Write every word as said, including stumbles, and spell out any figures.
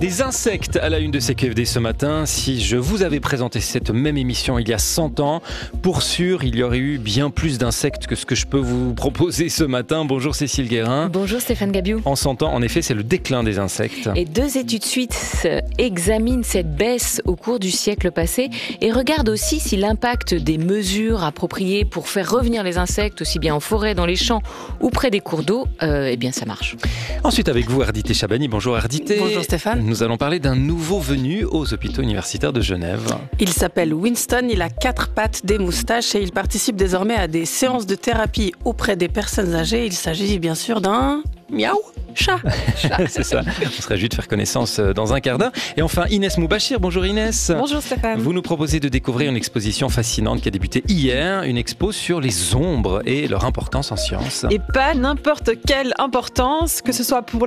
Des insectes à la une de C Q F D ce matin. Si je vous avais présenté cette même émission il y a cent ans, pour sûr, il y aurait eu bien plus d'insectes que ce que je peux vous proposer ce matin. Bonjour Cécile Guérin. Bonjour Stéphane Gabiou. En cent ans, en effet, c'est le déclin des insectes. Et deux études suite examinent cette baisse au cours du siècle passé et regardent aussi si l'impact des mesures appropriées pour faire revenir les insectes, aussi bien en forêt, dans les champs ou près des cours d'eau, euh, eh bien ça marche. Ensuite avec vous, Ardité Chabani. Bonjour Ardité. Bonjour Stéphane. Nous allons parler d'un nouveau venu aux hôpitaux universitaires de Genève. Il s'appelle Winston, il a quatre pattes, des moustaches et il participe désormais à des séances de thérapie auprès des personnes âgées. Il s'agit bien sûr d'un miaou chat. C'est ça, on se réjouit de faire connaissance dans un quart d'heure. Et enfin Inès Moubachir. Bonjour Inès. Bonjour Stéphane. Vous nous proposez de découvrir une exposition fascinante qui a débuté hier, une expo sur les ombres et leur importance en sciences. Et pas n'importe quelle importance, que ce soit pour